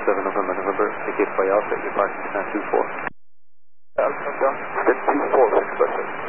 7 November, indicate by Alpha, you're parking at 24. Alpha, step 24, 6%.